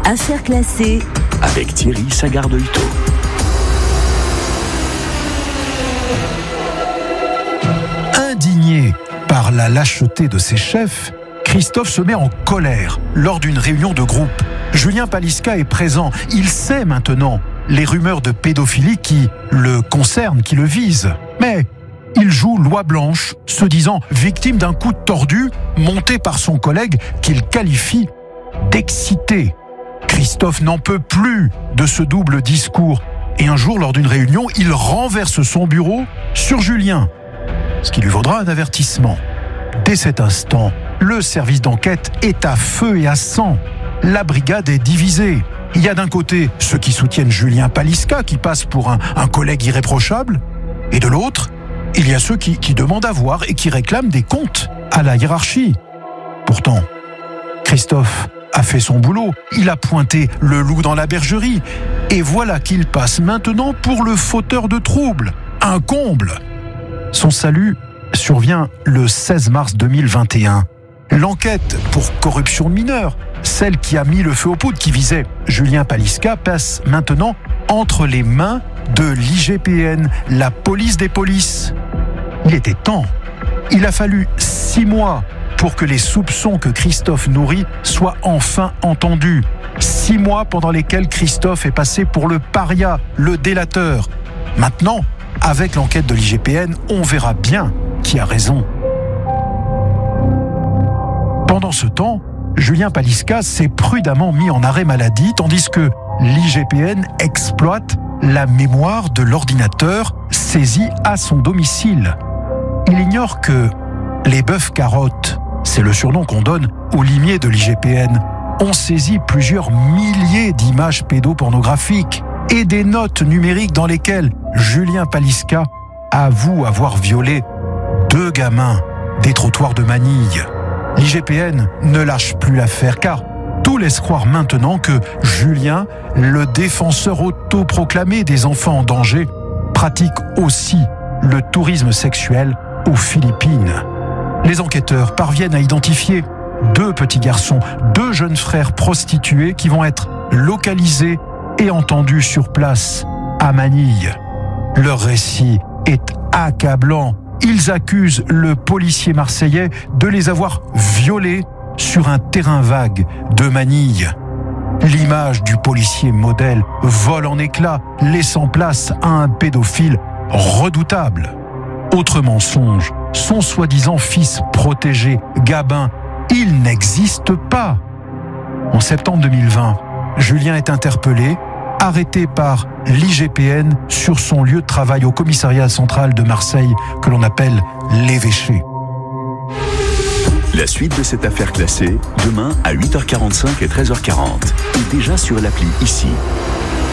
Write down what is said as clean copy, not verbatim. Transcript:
Affaires classées avec Thierry Sagard-Dolto. Indigné par la lâcheté de ses chefs, Christophe se met en colère lors d'une réunion de groupe. Julien Paliska est présent. Il sait maintenant les rumeurs de pédophilie qui le concernent, qui le visent. Mais il joue loi blanche, se disant victime d'un coup de tordu monté par son collègue qu'il qualifie d'excité. Christophe n'en peut plus de ce double discours. Et un jour, lors d'une réunion, il renverse son bureau sur Julien, ce qui lui vaudra un avertissement. Dès cet instant, le service d'enquête est à feu et à sang. La brigade est divisée. Il y a d'un côté ceux qui soutiennent Julien Paliska, qui passe pour un collègue irréprochable, et de l'autre, il y a ceux qui demandent à voir et qui réclament des comptes à la hiérarchie. Pourtant, Christophe a fait son boulot. Il a pointé le loup dans la bergerie. Et voilà qu'il passe maintenant pour le fauteur de troubles. Un comble. Son salut survient le 16 mars 2021. L'enquête pour corruption de mineurs, celle qui a mis le feu aux poudres, qui visait Julien Paliska, passe maintenant entre les mains de l'IGPN, la police des polices. Il était temps. Il a fallu 6 mois pour que les soupçons que Christophe nourrit soient enfin entendus. 6 mois pendant lesquels Christophe est passé pour le paria, le délateur. Maintenant, avec l'enquête de l'IGPN, on verra bien qui a raison. Pendant ce temps, Julien Paliska s'est prudemment mis en arrêt maladie, tandis que l'IGPN exploite la mémoire de l'ordinateur saisi à son domicile. Il ignore que les bœufs carottes, c'est le surnom qu'on donne aux limiers de l'IGPN, ont saisi plusieurs milliers d'images pédopornographiques et des notes numériques dans lesquelles Julien Paliska avoue avoir violé 2 gamins des trottoirs de Manille. L'IGPN ne lâche plus l'affaire car tout laisse croire maintenant que Julien, le défenseur autoproclamé des enfants en danger, pratique aussi le tourisme sexuel aux Philippines. Les enquêteurs parviennent à identifier 2 petits garçons, 2 jeunes frères prostitués qui vont être localisés et entendus sur place à Manille. Leur récit est accablant. Ils accusent le policier marseillais de les avoir violés sur un terrain vague de Manille. L'image du policier modèle vole en éclats, laissant place à un pédophile redoutable. Autre mensonge, son soi-disant fils protégé, Gabin, il n'existe pas. En septembre 2020, Julien est interpellé, arrêté par l'IGPN sur son lieu de travail au commissariat central de Marseille, que l'on appelle l'Évêché. La suite de cette affaire classée, demain à 8h45 et 13h40. Et déjà sur l'appli ici.